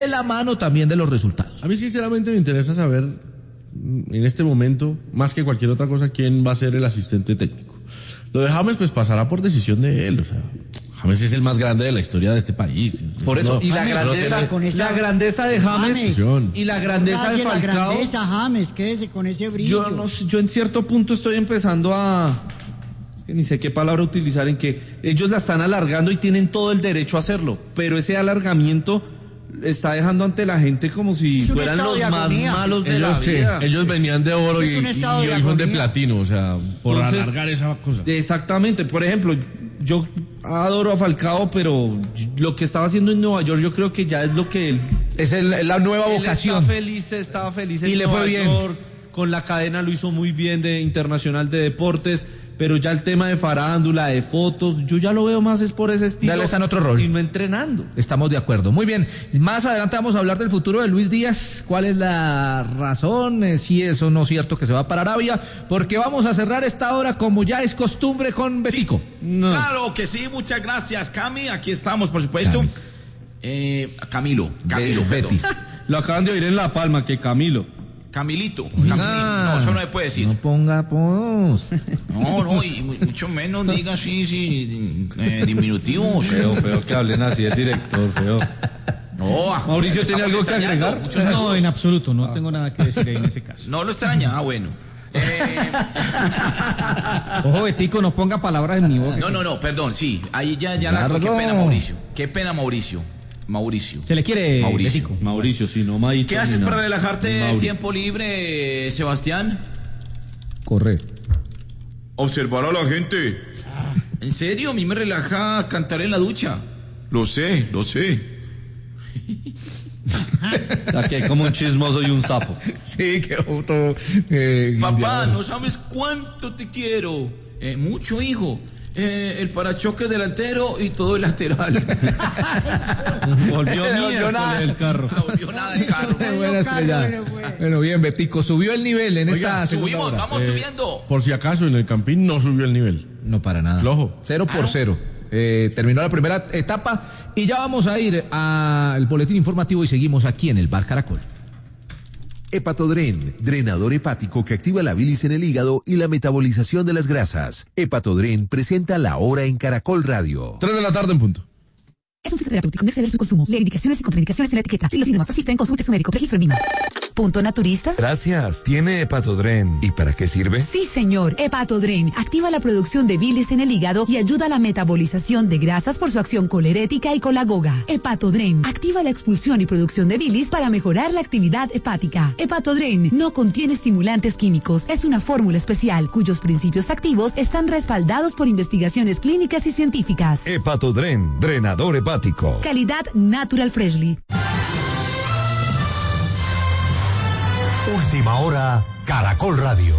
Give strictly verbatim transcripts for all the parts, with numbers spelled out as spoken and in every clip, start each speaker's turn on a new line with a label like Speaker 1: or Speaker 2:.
Speaker 1: de la mano también de los resultados.
Speaker 2: A mí sinceramente me interesa saber en este momento, más que cualquier otra cosa, quién va a ser el asistente técnico. Lo de James pues pasará por decisión de él, o sea, James es el más grande de la historia de este país.
Speaker 3: Por eso,
Speaker 2: no,
Speaker 3: y la
Speaker 2: James,
Speaker 3: grandeza,
Speaker 2: no
Speaker 3: esa, la grandeza de James,
Speaker 2: James.
Speaker 3: y la grandeza de Falcao.
Speaker 4: La grandeza, James, quédese con ese brillo.
Speaker 3: Yo, no, yo en cierto punto estoy empezando a... Es que ni sé qué palabra utilizar, en que ellos la están alargando y tienen todo el derecho a hacerlo, pero ese alargamiento está dejando ante la gente como si fueran los más malos de
Speaker 2: ellos,
Speaker 3: la
Speaker 2: sí,
Speaker 3: vida.
Speaker 2: ellos venían de oro y, y hoy son de platino, o sea, por
Speaker 3: Entonces,
Speaker 2: alargar esa cosa.
Speaker 3: Exactamente, por ejemplo, yo adoro a Falcao, pero lo que estaba haciendo en Nueva York yo creo que ya es lo que él...
Speaker 1: Es el, la nueva
Speaker 3: él
Speaker 1: vocación.
Speaker 3: Está feliz, estaba feliz en
Speaker 1: y le
Speaker 3: Nueva
Speaker 1: fue bien.
Speaker 3: York, con la cadena lo hizo muy bien de Internacional de Deportes, pero ya el tema de farándula, de fotos, yo ya lo veo más es por ese estilo.
Speaker 1: Ya le está en otro rol.
Speaker 3: Y no entrenando.
Speaker 1: Estamos de acuerdo. Muy bien. Más adelante vamos a hablar del futuro de Luis Díaz. ¿Cuál es la razón? Eh, si es o no cierto que se va para Arabia. Porque vamos a cerrar esta hora como ya es costumbre con Betico.
Speaker 5: Sí, no. Claro que sí. Muchas gracias, Cami. Aquí estamos, por supuesto. Cami. Eh, Camilo. Camilo.
Speaker 1: Betis.
Speaker 3: Lo acaban de oír en La Palma, que Camilo.
Speaker 5: Camilito, Camilito. No, eso no se puede decir.
Speaker 1: No ponga apodos.
Speaker 5: No, no, y mucho menos diga así, sí, eh, diminutivos.
Speaker 3: Feo, feo que hablen así el director, feo.
Speaker 5: No,
Speaker 3: Mauricio, ¿tiene algo que agregar?
Speaker 6: No, en absoluto, no ah. tengo nada que decir ahí en ese caso.
Speaker 5: No lo extraña, ah, bueno. Eh...
Speaker 6: Ojo, Betico, no ponga palabras en mi boca.
Speaker 5: No, no, no, perdón, sí, ahí ya, ya la... Qué pena, Mauricio, qué pena, Mauricio. Mauricio.
Speaker 6: ¿Se le quiere,
Speaker 5: Mauricio?
Speaker 6: Betico?
Speaker 3: Mauricio, sí, no, Maito.
Speaker 5: ¿Qué haces
Speaker 3: no.
Speaker 5: para relajarte
Speaker 3: Mauricio.
Speaker 5: tiempo libre, Sebastián?
Speaker 1: Corre.
Speaker 5: Observar a la gente. ¿En serio? A mí me relaja cantar en la ducha. Lo sé, lo sé.
Speaker 3: O sea, que hay como un chismoso y un sapo.
Speaker 1: Sí, que auto. Eh,
Speaker 5: Papá, no sabes cuánto te quiero. Eh, mucho, hijo. Eh, el parachoques delantero y todo el lateral.
Speaker 3: Volvió mierda del carro.
Speaker 5: No volvió nada del carro.
Speaker 1: Buena estrella. Bueno, bien, Betico, subió el nivel en
Speaker 2: Oiga,
Speaker 1: esta
Speaker 5: subimos,
Speaker 1: hora.
Speaker 5: vamos
Speaker 2: Eh,
Speaker 5: subiendo.
Speaker 2: Por si acaso, en el Campín no subió el nivel.
Speaker 1: No para nada.
Speaker 2: Flojo.
Speaker 1: Cero por cero. Eh, terminó la primera etapa y ya vamos a ir al boletín informativo y seguimos aquí en el Bar Caracol.
Speaker 7: Hepatodren, drenador hepático que activa la bilis en el hígado y la metabolización de las grasas. Hepatodren presenta La Hora en Caracol Radio.
Speaker 2: Tres de la tarde en punto.
Speaker 8: Es un fitoterapéutico, no exceder su consumo. Lee indicaciones y contraindicaciones en la etiqueta. Si los síntomas persisten, consulte su médico. Registro en Lima. ¿Punto naturista?
Speaker 7: Gracias. ¿Tiene Hepatodren? ¿Y para qué sirve?
Speaker 8: Sí, señor. Hepatodren activa la producción de bilis en el hígado y ayuda a la metabolización de grasas por su acción colerética y colagoga. Hepatodren activa la expulsión y producción de bilis para mejorar la actividad hepática. Hepatodren no contiene estimulantes químicos. Es una fórmula especial cuyos principios activos están respaldados por investigaciones clínicas y científicas.
Speaker 7: Hepatodren, drenador hepático.
Speaker 8: Calidad Natural Freshly.
Speaker 9: Última hora, Caracol Radio.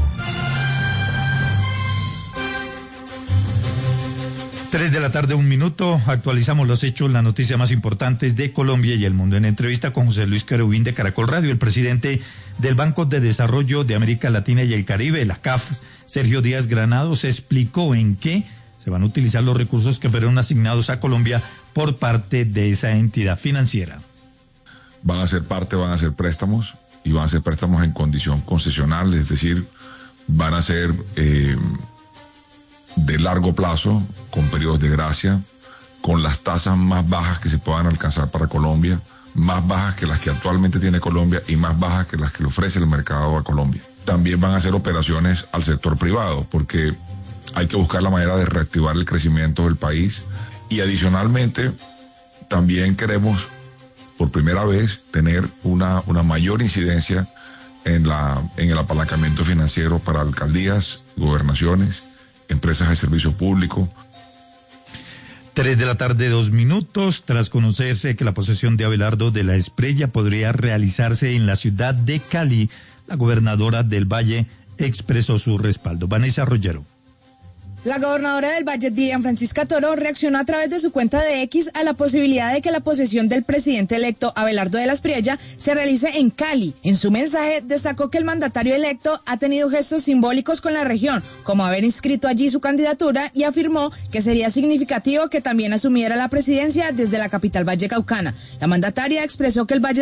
Speaker 9: Tres de la tarde, un minuto. Actualizamos los hechos, las noticias más importantes de Colombia y el mundo. En entrevista con José Luis Querubín de Caracol Radio, el presidente del Banco de Desarrollo de América Latina y el Caribe, la C A F, Sergio Díaz Granados, explicó en qué se van a utilizar los recursos que fueron asignados a Colombia por parte de esa entidad financiera.
Speaker 10: Van a ser parte, van a ser préstamos. Y van a ser préstamos en condición concesional, es decir, van a ser eh, de largo plazo, con periodos de gracia, con las tasas más bajas que se puedan alcanzar para Colombia, más bajas que las que actualmente tiene Colombia y más bajas que las que le ofrece el mercado a Colombia. También van a hacer operaciones al sector privado, porque hay que buscar la manera de reactivar el crecimiento del país. Y adicionalmente, también queremos por primera vez tener una, una mayor incidencia en, la, en el apalancamiento financiero para alcaldías, gobernaciones, empresas de servicio público.
Speaker 9: Tres de la tarde, dos minutos, tras conocerse que la posesión de Abelardo de la Espriella podría realizarse en la ciudad de Cali, la gobernadora del Valle expresó su respaldo. Vanessa Rollero.
Speaker 11: La gobernadora del Valle, Dilian Francisca Toro, reaccionó a través de su cuenta de X a la posibilidad de que la posesión del presidente electo Abelardo de las Priella se realice en Cali. En su mensaje destacó que el mandatario electo ha tenido gestos simbólicos con la región, como haber inscrito allí su candidatura, y afirmó que sería significativo que también asumiera la presidencia desde la capital vallecaucana. La mandataria expresó que el Valle